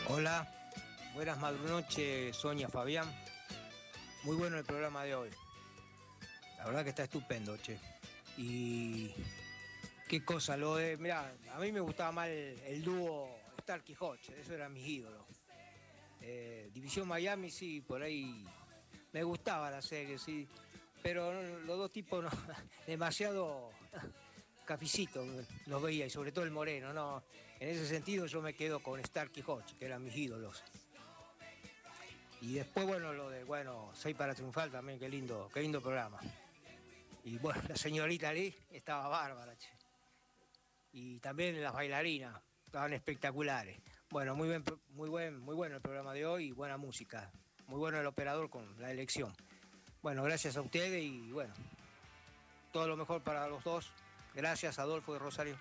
Hola, buenas madrunoches, Sonia, Fabián. Muy bueno el programa de hoy. La verdad que está estupendo, che. Y qué cosa, mirá, a mí me gustaba más el dúo Stark y Hodge, eso eran mis ídolos. División Miami, sí, por ahí me gustaba la serie, sí. Pero los dos tipos no, demasiado cafecito los veía, y sobre todo el Moreno, ¿no? En ese sentido yo me quedo con Stark y Hodge, que eran mis ídolos. Y después, bueno, bueno, 6 para triunfar también, qué lindo programa. Y bueno, la señorita Lee estaba bárbara, che. Y también las bailarinas, estaban espectaculares. Bueno, muy bueno el programa de hoy y buena música. Muy bueno el operador con la elección. Bueno, gracias a ustedes y bueno, todo lo mejor para los dos. Gracias, Adolfo de Rosario.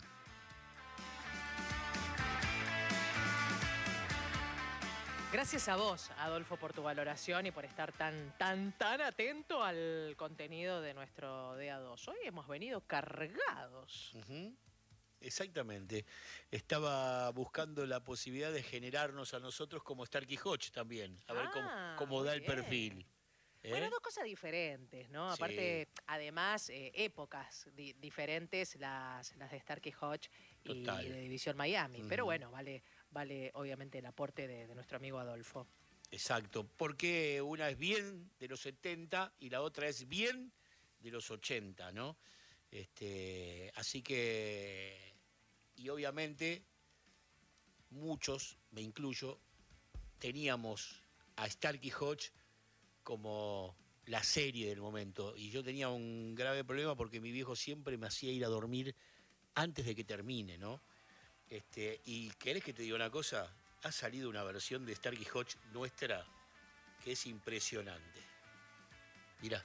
Gracias a vos, Adolfo, por tu valoración y por estar tan atento al contenido de nuestro DA2. Hoy hemos venido cargados. Exactamente. Estaba buscando la posibilidad de generarnos a nosotros como Starkey Hodge también. A ver cómo da el perfil. Bueno, dos cosas diferentes, ¿no? Sí. Aparte, además, épocas diferentes las de Starkey Hodge y de División Miami. Pero bueno, vale obviamente el aporte de nuestro amigo Adolfo. Exacto, porque una es bien de los 70 y la otra es bien de los 80, ¿no? Así que, y obviamente, muchos, me incluyo, teníamos a Starkey Hodge como la serie del momento. Y yo tenía un grave problema porque mi viejo siempre me hacía ir a dormir antes de que termine, ¿no? Y ¿querés que te diga una cosa? Ha salido una versión de Starkey Hodge nuestra que es impresionante. Mirá.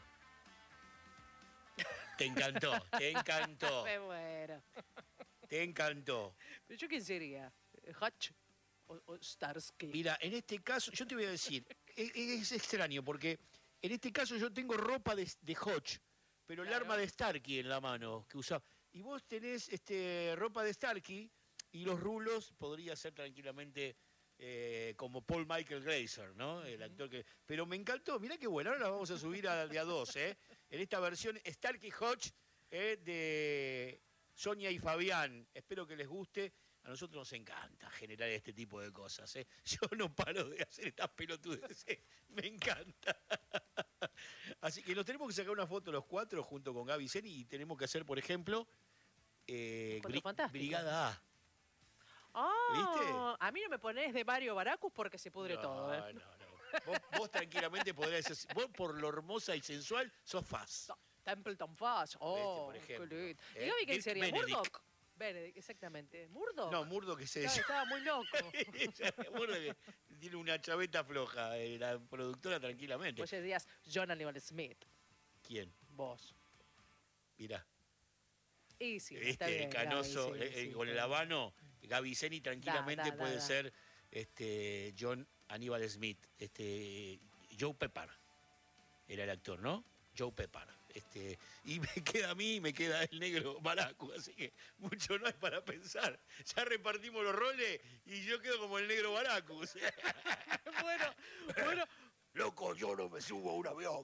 Te encantó, te encantó. Me muero. Te encantó. ¿Pero yo quién sería? ¿Hodge o Starsky? Mira, en este caso, yo te voy a decir, es extraño porque en este caso yo tengo ropa de Hodge, pero el arma de Starkey en la mano que usaba. Y vos tenés ropa de Starkey y los rulos podría ser tranquilamente como Paul Michael Glaser, ¿no? El actor que. Pero me encantó, mirá qué bueno, ahora la vamos a subir al día 2, en esta versión Starkey Hodge de Sonia y Fabián. Espero que les guste. A nosotros nos encanta generar este tipo de cosas, Yo no paro de hacer estas pelotudes, Me encanta. Así que nos tenemos que sacar una foto los cuatro junto con Gaby Zeni y tenemos que hacer, por ejemplo, Brigada A. ¿Viste? A mí no me ponés de Mario Baracus porque se pudre todo, No. Vos tranquilamente podrías decir, vos por lo hermosa y sensual sos Faz. No, Templeton Faz. Por ejemplo. Qué lindo. ¿Y Gaby qué sería? Benedict. ¿Murdoch? Benedict, exactamente. ¿Murdoch? No, Murdoch que es ella. Estaba muy loco. Murdoch tiene una chaveta floja, la productora tranquilamente. Vos decías John Hannibal Smith. ¿Quién? Vos. Mirá. Y sí, está bien, Canoso, Gaby, sí, con el habano, Gaby Zeni tranquilamente puede ser John Hannibal Smith, Joe Pepper era el actor, ¿no? Joe Pepper. Y me queda a mí, me queda el negro Baracu, así que mucho no hay para pensar. Ya repartimos los roles y yo quedo como el negro Baracu. Bueno. Loco, yo no me subo a un avión.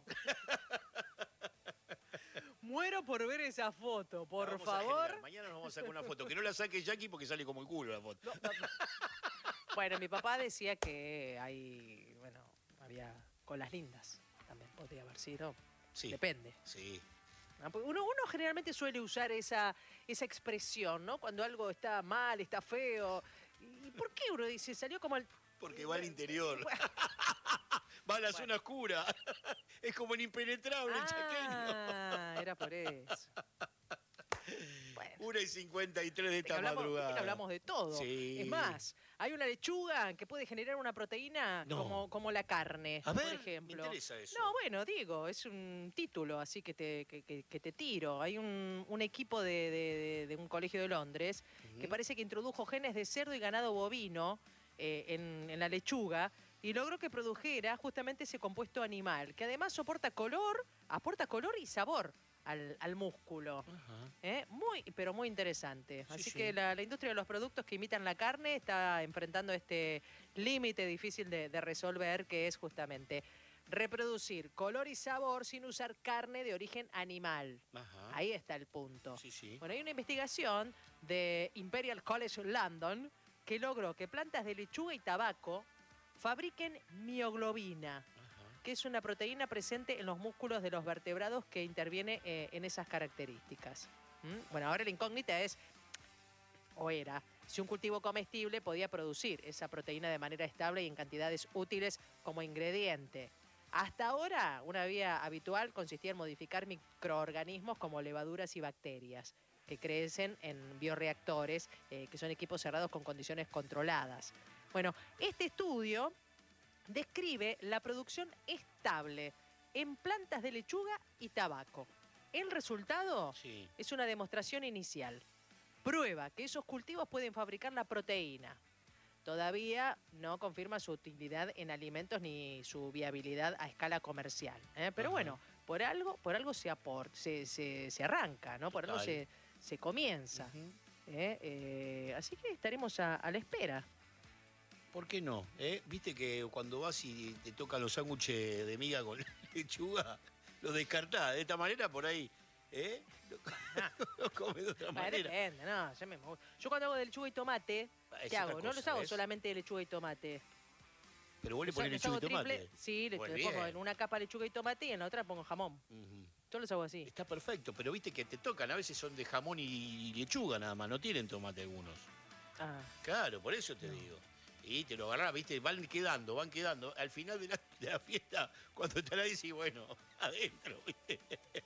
Muero por ver esa foto, por favor. Mañana nos vamos a sacar una foto. Que no la saque Jackie porque sale como el culo la foto. No. Bueno, mi papá decía que había colas lindas. También podría haber sido. Sí. Depende. Sí. Uno generalmente suele usar esa expresión, ¿no? Cuando algo está mal, está feo. ¿Y por qué uno dice? Salió como el... Porque va al interior. Va a la zona oscura. Es como el impenetrable, el chaqueño. Era por eso. Bueno. 1:53 de esta madrugada. Hablamos de todo. Sí. Es más, hay una lechuga que puede generar una proteína como la carne, a ver, por ejemplo. Me interesa eso. No, bueno, digo, es un título, así que te tiro. Hay un equipo de un colegio de Londres que parece que introdujo genes de cerdo y ganado bovino en la lechuga y logró que produjera justamente ese compuesto animal, que además aporta color y sabor al músculo. Ajá. Pero muy interesante. Sí, Así sí. que la industria de los productos que imitan la carne está enfrentando este límite difícil de resolver, que es justamente reproducir color y sabor sin usar carne de origen animal. Ajá. Ahí está el punto. Sí, sí. Bueno, hay una investigación de Imperial College London que logró que plantas de lechuga y tabaco fabriquen mioglobina, Ajá. que es una proteína presente en los músculos de los vertebrados que interviene en esas características. Bueno, ahora la incógnita es, o era, si un cultivo comestible podía producir esa proteína de manera estable y en cantidades útiles como ingrediente. Hasta ahora, una vía habitual consistía en modificar microorganismos como levaduras y bacterias, que crecen en bioreactores, que son equipos cerrados con condiciones controladas. Bueno, este estudio describe la producción estable en plantas de lechuga y tabaco. El resultado Sí. es una demostración inicial. Prueba que esos cultivos pueden fabricar la proteína. Todavía no confirma su utilidad en alimentos ni su viabilidad a escala comercial. Pero Ajá. bueno, por algo se arranca, ¿no? Por algo Total. se comienza. Ujú. Así que estaremos a la espera. ¿Por qué no? Viste que cuando vas y te tocan los sándwiches de miga con lechuga, los descartás. De esta manera, por ahí, lo comes de otra Bueno, manera. depende, ¿no? Yo cuando hago de lechuga y tomate, Es ¿qué otra hago? No cosa, los hago ¿ves? solamente de lechuga y tomate. Pero vos le Los pones los lechuga y hago triple, tomate. sí, le Pues pongo bien. en una capa lechuga y tomate y en la otra pongo jamón. Ujú. Yo los hago así. Está perfecto, pero viste que te tocan, a veces son de jamón y lechuga nada más, no tienen tomate algunos. Ah, Claro, por eso te No. digo. Y te lo agarrás, viste, van quedando. Al final de la fiesta, cuando te la dices, bueno, adentro, viste.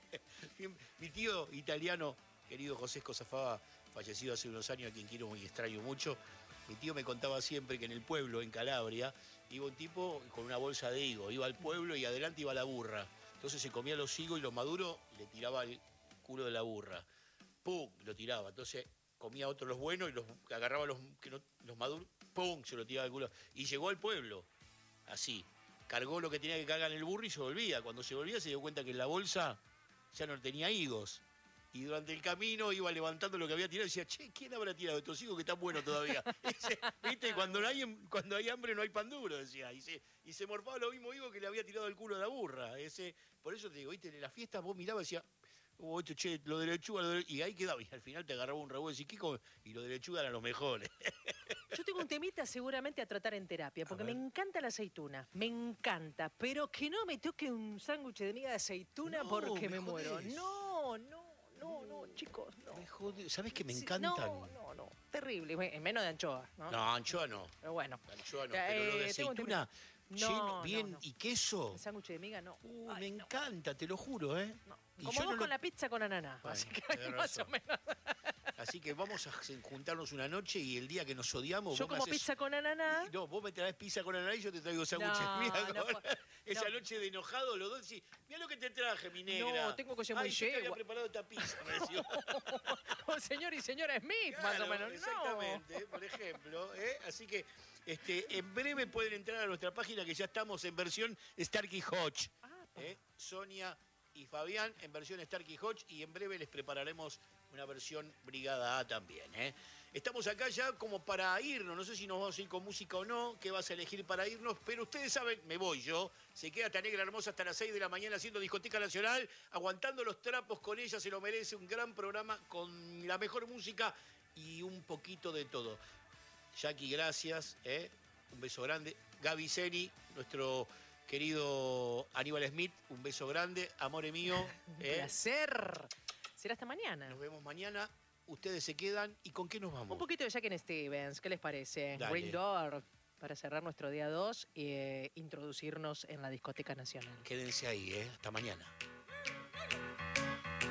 Mi tío italiano, querido José Escosafaba, fallecido hace unos años, a quien quiero y extraño mucho, mi tío me contaba siempre que en el pueblo, en Calabria, iba un tipo con una bolsa de higo, iba al pueblo y adelante iba la burra. Entonces se comía los higos y los maduros le tiraba el culo de la burra. ¡Pum! Lo tiraba. Entonces comía otros los buenos y los agarraba los maduros, ¡pum! Se lo tiraba el culo. Y llegó al pueblo, así. Cargó lo que tenía que cargar en el burro y se volvía. Cuando se volvía se dio cuenta que en la bolsa ya no tenía higos. Y durante el camino iba levantando lo que había tirado y decía, che, ¿quién habrá tirado estos higos que están buenos todavía? ¿Viste? Cuando hay hambre no hay pan duro, decía. Y se morfaba lo mismo higo que le había tirado el culo a la burra. Por eso te digo, ¿viste? En la fiesta vos mirabas y decías, esto, che, lo de lechuga, y ahí quedaba. Y al final te agarraba un revuelo y decís, ¿qué come? Y lo de lechuga eran los mejores. yo tengo un temita seguramente a tratar en terapia, porque me ver. encanta la aceituna, me encanta, pero que no me toque un sándwich de miga de aceituna No, porque me me muero. jodés. No, chicos, no. Me jode. ¿Sabés que me Sí, encantan? No, terrible. Bueno, en menos de anchoa, ¿no? No, anchoa no. Pero bueno, Anchoa no. Pero lo de tengo un aceituna No, lleno, bien, no. y queso. el sándwich de miga no. Me Ay, no, encanta, te lo juro, ¿eh? no. Y Como yo vos no con lo- la pizza con ananá. Bueno, así que tenés más o razón. menos. Así que vamos a juntarnos una noche y el día que nos odiamos. Yo vos me como haces- pizza con ananá. No, vos me traes pizza con ananá y yo te traigo sándwiches. No, Mirá, no con- po- esa no. noche de enojado, los dos decís, mirá lo que te traje, mi negra. No, tengo que ser muy Ay, yo te había yegua. preparado esta pizza, me decía. Como señor y señora Smith, más o Claro, menos. exactamente, por ejemplo. Así que en breve pueden entrar a nuestra página que ya estamos en versión Starkey Hodge. No. Sonia y Fabián en versión Starkey Hodge y en breve les prepararemos una versión Brigada A también. Estamos acá ya como para irnos, no sé si nos vamos a ir con música o no, qué vas a elegir para irnos, pero ustedes saben, me voy yo, se queda esta negra hermosa hasta las 6 de la mañana haciendo Discoteca Nacional, aguantando los trapos con ella, se lo merece, un gran programa con la mejor música y un poquito de todo. Jackie, gracias, un beso grande. Gaby Seni, nuestro querido Aníbal Smith, un beso grande, amore mío. Un placer. Será hasta mañana. Nos vemos mañana. Ustedes se quedan. ¿Y con qué nos vamos? Un poquito de Jackie Stevens, ¿qué les parece? Dale. Green Door, para cerrar nuestro día 2 e introducirnos en la discoteca nacional. Quédense ahí, hasta mañana.